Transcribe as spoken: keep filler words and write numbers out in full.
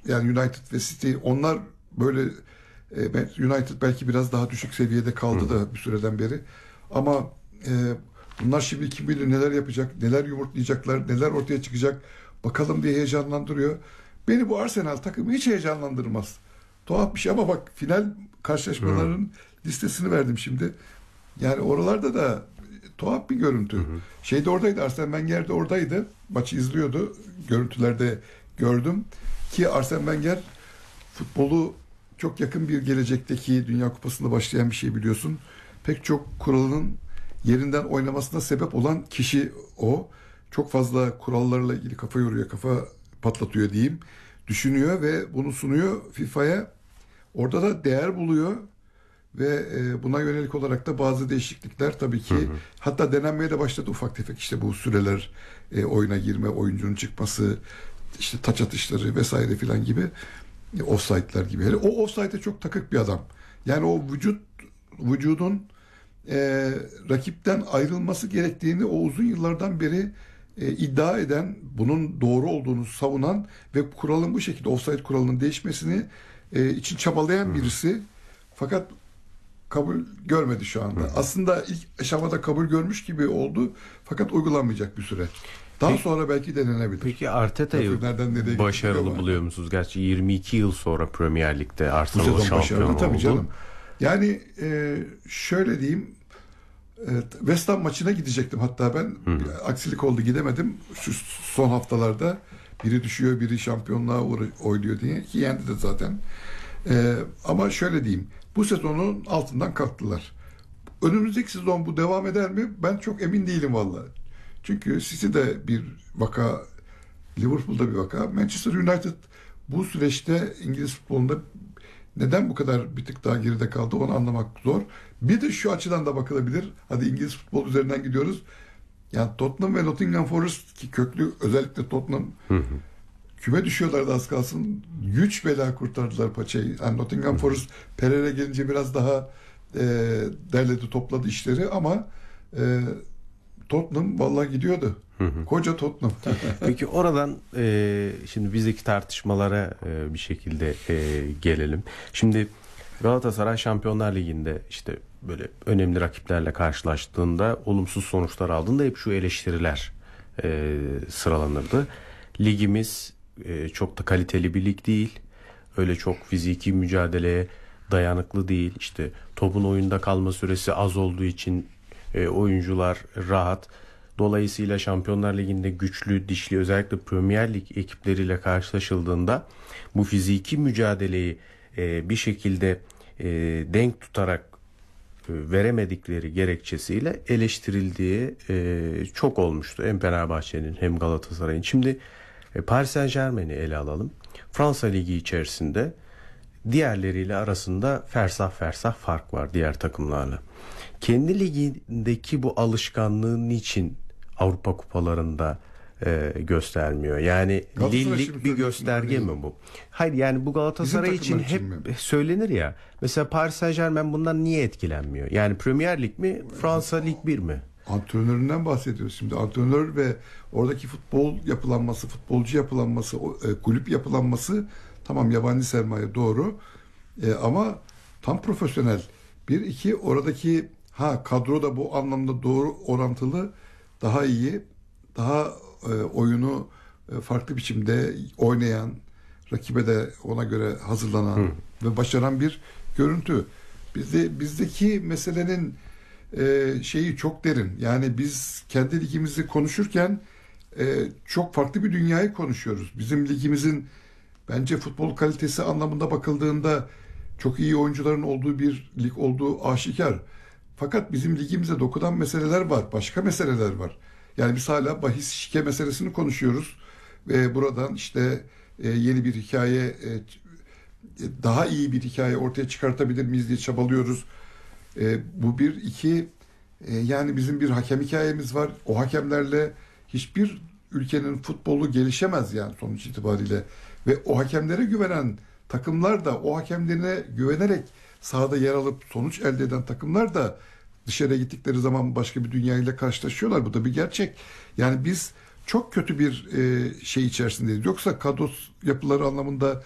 yani United ve City, onlar böyle e, United belki biraz daha düşük seviyede kaldı Hı. da bir süreden beri. Ama e, bunlar şimdi kim bilir neler yapacak, neler yumurtlayacaklar, neler ortaya çıkacak bakalım diye heyecanlandırıyor. Beni bu Arsenal takımı hiç heyecanlandırmaz. Tuhaf bir şey ama bak, final karşılaşmalarının Hı. listesini verdim şimdi. Yani oralarda da tuhaf bir görüntü. Hı hı. Şeyde oradaydı, Arsene Wenger de oradaydı. Maçı izliyordu. Görüntülerde gördüm ki Arsene Wenger futbolu çok yakın bir gelecekteki Dünya Kupası'nda başlayan bir şey, biliyorsun. Pek çok kuralının yerinden oynamasına sebep olan kişi o. Çok fazla kurallarla ilgili kafa yoruyor, kafa patlatıyor diyeyim. Düşünüyor ve bunu sunuyor FIFA'ya. Orada da değer buluyor. Ve e, buna yönelik olarak da bazı değişiklikler tabii ki, hı hı. hatta denenmeye de başladı ufak tefek, işte bu süreler, e, oyuna girme, oyuncunun çıkması, işte taç atışları vesaire filan gibi, e, offside'ler gibi. Hele o offside'e çok takık bir adam. Yani o vücut vücudun e, rakipten ayrılması gerektiğini o uzun yıllardan beri e, iddia eden, bunun doğru olduğunu savunan ve kuralın bu şekilde, offside kuralının değişmesini e, için çabalayan hı hı. birisi. Fakat kabul görmedi şu anda. Hı. Aslında ilk aşamada kabul görmüş gibi oldu. Fakat uygulanmayacak bir süre. Daha peki, sonra belki denenebilir. Peki Arteta'yı başarılı buluyor musunuz? Gerçi yirmi iki yıl sonra Premier Lig'de Arsenal şampiyon oldu. Tabii canım. Yani e, şöyle diyeyim, e, West Ham maçına gidecektim hatta ben. Hı. Aksilik oldu, gidemedim. Şu son haftalarda biri düşüyor, biri şampiyonluğa oynuyor diye. Ki yendi de zaten. E, ama şöyle diyeyim, bu sezonun altından kalktılar. Önümüzdeki sezon bu devam eder mi? Ben çok emin değilim vallahi. Çünkü City de bir vaka, Liverpool'da bir vaka. Manchester United bu süreçte İngiliz futbolunda neden bu kadar bir tık daha geride kaldı, onu anlamak zor. Bir de şu açıdan da bakılabilir. Hadi İngiliz futbol üzerinden gidiyoruz. Yani Tottenham ve Nottingham Forest, ki köklü, özellikle Tottenham, hı hı. küme düşüyorlardı az kalsın. Güç bela kurtardılar paçayı. Yani Nottingham Hı. Forest Pereira gelince biraz daha e, derledi topladı işleri ama e, Tottenham vallahi gidiyordu. Hı hı. Koca Tottenham. Peki oradan e, şimdi bizdeki tartışmalara e, bir şekilde e, gelelim. Şimdi Galatasaray Şampiyonlar Ligi'nde işte böyle önemli rakiplerle karşılaştığında olumsuz sonuçlar aldığında hep şu eleştiriler e, sıralanırdı. Ligimiz e, çok da kaliteli bir lig değil. Öyle çok fiziki mücadeleye dayanıklı değil. İşte topun oyunda kalma süresi az olduğu için e, oyuncular rahat. Dolayısıyla Şampiyonlar Ligi'nde güçlü, dişli, özellikle Premier Lig ekipleriyle karşılaşıldığında bu fiziki mücadeleyi e, bir şekilde e, denk tutarak e, veremedikleri gerekçesiyle eleştirildiği e, çok olmuştu. Hem Fenerbahçe'nin hem Galatasaray'ın. Şimdi e, Paris Saint-Germain'i ele alalım. Fransa Ligi içerisinde diğerleriyle arasında fersah fersah fark var diğer takımlarla. Kendi ligindeki bu alışkanlığı niçin Avrupa kupalarında e, göstermiyor? Yani Lille'lik bir gösterge mi bu? Hayır, yani bu Galatasaray için hep mi söylenir ya. Mesela Paris Saint-Germain bundan niye etkilenmiyor? Yani Premier Lig mi, Fransa Lig bir mi? Antrenöründen bahsediyoruz şimdi. Antrenör ve oradaki futbol yapılanması, futbolcu yapılanması, e, kulüp yapılanması, tamam yabancı sermaye doğru e, ama tam profesyonel. Bir, iki, oradaki ha kadro da bu anlamda doğru orantılı, daha iyi, daha e, oyunu e, farklı biçimde oynayan, rakibe de ona göre hazırlanan Hı. ve başaran bir görüntü. Bizde bizdeki meselenin e, şeyi çok derin. Yani biz kendi ligimizi konuşurken e, çok farklı bir dünyayı konuşuyoruz. Bizim ligimizin bence futbol kalitesi anlamında bakıldığında çok iyi oyuncuların olduğu bir lig olduğu aşikar. Fakat bizim ligimize dokunan meseleler var. Başka meseleler var. Yani biz hala bahis şike meselesini konuşuyoruz. Ve buradan işte e, yeni bir hikaye, e, daha iyi bir hikaye ortaya çıkartabilir miyiz diye çabalıyoruz. E, bu bir, iki, e, yani bizim bir hakem hikayemiz var. O hakemlerle hiçbir ülkenin futbolu gelişemez yani sonuç itibariyle. Ve o hakemlere güvenen takımlar da, o hakemlerine güvenerek sahada yer alıp sonuç elde eden takımlar da dışarıya gittikleri zaman başka bir dünyayla karşılaşıyorlar. Bu da bir gerçek. Yani biz çok kötü bir e, şey içerisindeyiz. Yoksa kadro yapıları anlamında